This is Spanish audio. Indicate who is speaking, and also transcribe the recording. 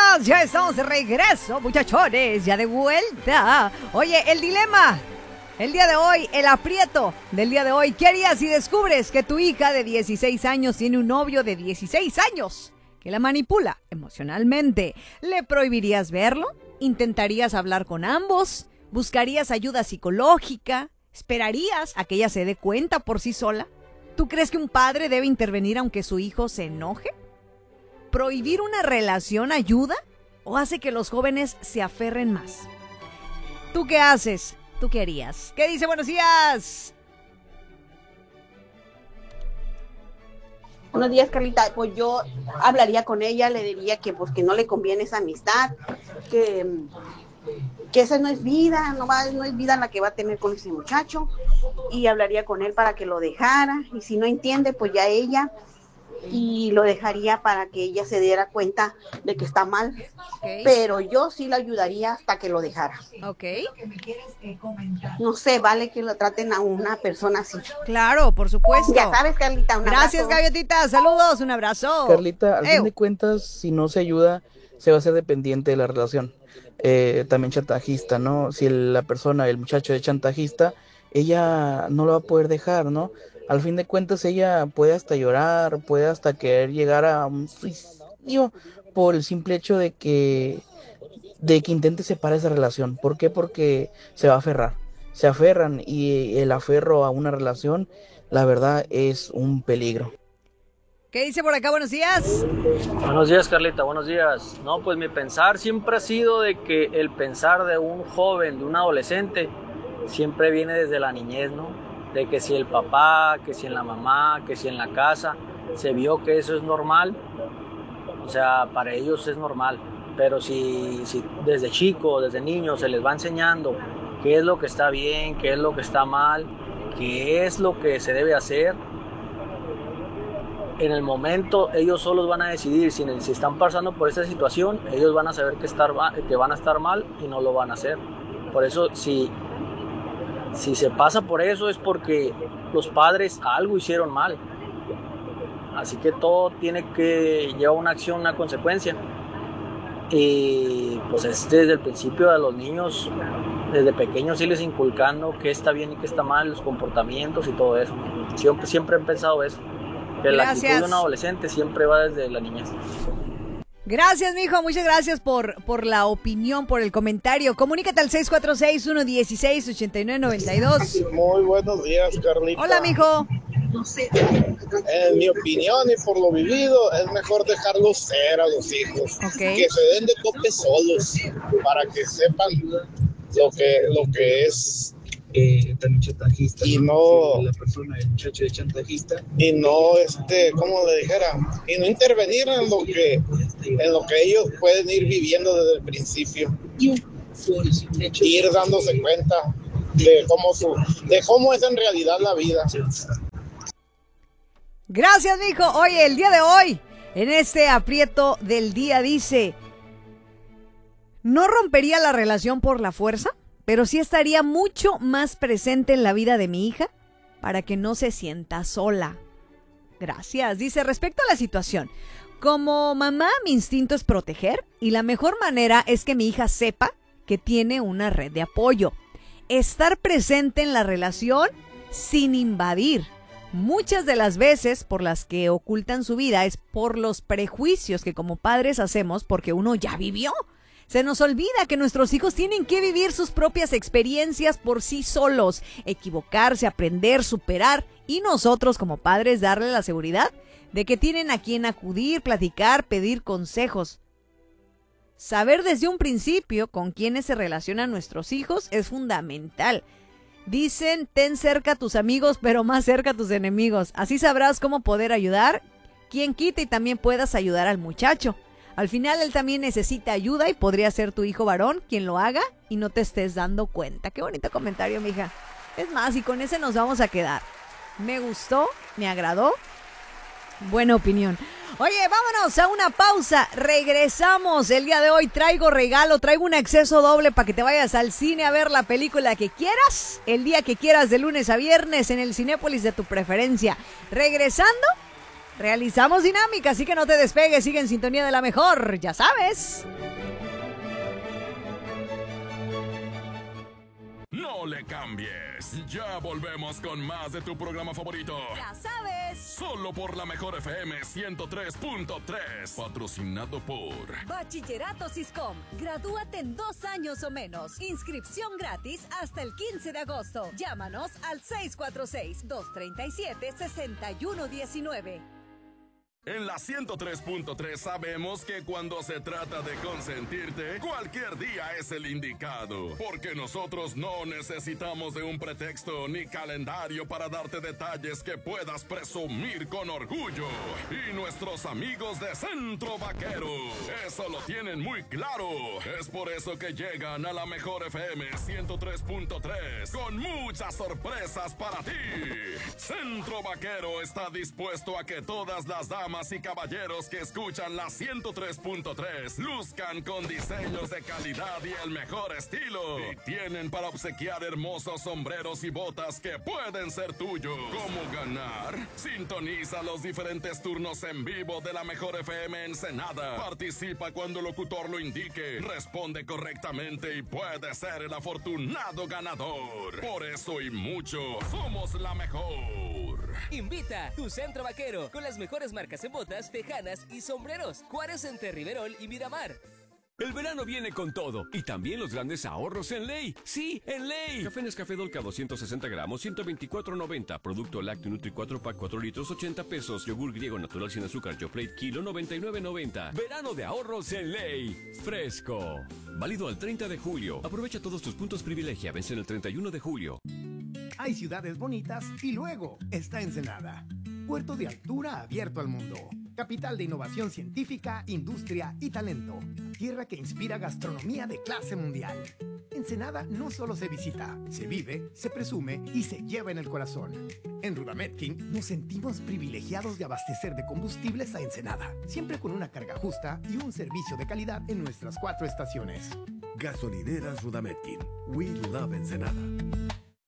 Speaker 1: Ya estamos de regreso, muchachones, ya de vuelta. Oye, el dilema, el día de hoy, el aprieto del día de hoy. ¿Qué harías si descubres que tu hija de 16 años tiene un novio de 16 años que la manipula emocionalmente? ¿Le prohibirías verlo? ¿Intentarías hablar con ambos? ¿Buscarías ayuda psicológica? ¿Esperarías a que ella se dé cuenta por sí sola? ¿Tú crees que un padre debe intervenir aunque su hijo se enoje? ¿Prohibir una relación ayuda o hace que los jóvenes se aferren más? ¿Tú qué haces? ¿Tú qué harías? ¿Qué dice? Buenos días.
Speaker 2: Buenos días, Carlita. Pues yo hablaría con ella, le diría que pues que no le conviene esa amistad, que esa no es vida, no es vida la que va a tener con ese muchacho, y hablaría con él para que lo dejara, y si no entiende, pues ya ella, y lo dejaría para que ella se diera cuenta de que está mal, pero yo sí la ayudaría hasta que lo dejara. No sé, vale que lo traten a una persona así.
Speaker 1: Claro, por supuesto.
Speaker 2: Ya sabes, Carlita, un abrazo.
Speaker 1: Gracias, Gaviotita, saludos, un abrazo.
Speaker 3: Carlita, al fin de cuentas, si no se ayuda, se va a ser dependiente de la relación. También chantajista, ¿no? Si la persona, el muchacho es chantajista, ella no lo va a poder dejar, ¿no? Al fin de cuentas ella puede hasta llorar, puede hasta querer llegar a un suicidio por el simple hecho de que intente separar esa relación. ¿Por qué? Porque se va a aferrar. Se aferran y el aferro a una relación, la verdad, es un peligro.
Speaker 1: ¿Qué dice por acá? Buenos días.
Speaker 4: Buenos días, Carlita, buenos días. No, pues mi pensar siempre ha sido de que el pensar de un joven, de un adolescente, siempre viene desde la niñez, ¿no? De que si el papá, que si en la mamá, que si en la casa, se vio que eso es normal, o sea, para ellos es normal. Pero si desde chico, desde niño se les va enseñando qué es lo que está bien, qué es lo que está mal, qué es lo que se debe hacer, en el momento ellos solos van a decidir si están pasando por esta situación, ellos van a saber que van a estar mal y no lo van a hacer. Por eso si se pasa por eso es porque los padres algo hicieron mal. Así que todo tiene que llevar una acción, una consecuencia. Y pues es desde el principio de los niños, desde pequeños irles inculcando qué está bien y qué está mal, los comportamientos y todo eso. Siempre he pensado eso. Que la actitud de un adolescente siempre va desde la niñez.
Speaker 1: Gracias, mijo. Muchas gracias por la opinión, por el comentario. Comunícate al 646-116-8992.
Speaker 5: Muy buenos días, Carlita.
Speaker 1: Hola, mijo.
Speaker 5: En mi opinión y por lo vivido, es mejor dejarlos ser a los hijos. Que se den de tope solos para que sepan lo que es también chantajista, y no la persona, el muchacho de chantajista, y no como le dijera, y no intervenir en lo que ellos pueden ir viviendo desde el principio, ir dándose cuenta de cómo es en realidad la vida.
Speaker 1: Gracias, mijo. Oye, el día de hoy, en este aprieto del día, dice: no rompería la relación por la fuerza, pero sí estaría mucho más presente en la vida de mi hija para que no se sienta sola. Gracias. Dice, respecto a la situación, como mamá mi instinto es proteger y la mejor manera es que mi hija sepa que tiene una red de apoyo. Estar presente en la relación sin invadir. Muchas de las veces por las que ocultan su vida es por los prejuicios que como padres hacemos porque uno ya vivió. Se nos olvida que nuestros hijos tienen que vivir sus propias experiencias por sí solos, equivocarse, aprender, superar, y nosotros como padres darle la seguridad de que tienen a quien acudir, platicar, pedir consejos. Saber desde un principio con quiénes se relacionan nuestros hijos es fundamental. Dicen, ten cerca a tus amigos, pero más cerca a tus enemigos. Así sabrás cómo poder ayudar, quien quita y también puedas ayudar al muchacho. Al final él también necesita ayuda y podría ser tu hijo varón quien lo haga y no te estés dando cuenta. Qué bonito comentario, mija. Es más, y con ese nos vamos a quedar. Me gustó, me agradó. Buena opinión. Oye, vámonos a una pausa. Regresamos el día de hoy. Traigo regalo, traigo un acceso doble para que te vayas al cine a ver la película que quieras, el día que quieras, de lunes a viernes en el Cinépolis de tu preferencia. Regresando, realizamos dinámica, así que no te despegues, sigue en sintonía de la mejor, ya sabes.
Speaker 6: No le cambies, ya volvemos con más de tu programa favorito.
Speaker 1: Ya sabes.
Speaker 6: Solo por la mejor FM 103.3, patrocinado por
Speaker 7: Bachillerato Siscom. Gradúate en 2 años o menos. Inscripción gratis hasta el 15 de agosto. Llámanos al 646-237-6119.
Speaker 6: En la 103.3 sabemos que cuando se trata de consentirte, cualquier día es el indicado. Porque nosotros no necesitamos de un pretexto ni calendario para darte detalles que puedas presumir con orgullo. Y nuestros amigos de Centro Vaquero, eso lo tienen muy claro. Es por eso que llegan a la mejor FM 103.3 con muchas sorpresas para ti. Centro Vaquero está dispuesto a que todas las damas y caballeros que escuchan la 103.3 luzcan con diseños de calidad y el mejor estilo. Y tienen para obsequiar hermosos sombreros y botas que pueden ser tuyos. ¿Cómo ganar? Sintoniza los diferentes turnos en vivo de la mejor FM Ensenada. Participa cuando el locutor lo indique. Responde correctamente y puede ser el afortunado ganador. Por eso y mucho, somos la mejor.
Speaker 8: Invita tu Centro Vaquero con las mejores marcas en botas, tejanas y sombreros. Juárez, entre Riverol y Miramar.
Speaker 9: El verano viene con todo y también los grandes ahorros en Ley. ¡Sí, en Ley! Café Nescafé Dolca 260 gramos, 124.90. Producto Lácteo Nutri 4 Pack 4 litros, 80 pesos. Yogur griego natural sin azúcar Yoplait kilo, 99.90. Verano de ahorros en Ley. Fresco. Válido al 30 de julio. Aprovecha todos tus puntos privilegia. Vence el 31 de julio.
Speaker 10: Hay ciudades bonitas y luego está Ensenada. Puerto de altura abierto al mundo. Capital de innovación científica, industria y talento. Tierra que inspira gastronomía de clase mundial. Ensenada no solo se visita, se vive, se presume y se lleva en el corazón. En Rudametkin nos sentimos privilegiados de abastecer de combustibles a Ensenada, siempre con una carga justa y un servicio de calidad en nuestras 4 estaciones.
Speaker 11: Gasolineras Rudametkin. We love Ensenada.